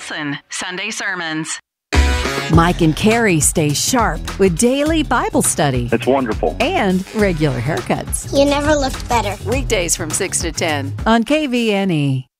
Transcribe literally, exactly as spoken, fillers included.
Wilson, Sunday Sermons. Mike and Carrie stay sharp with daily Bible study It's wonderful. and regular haircuts. You never looked better. Weekdays from six to ten on K V N E.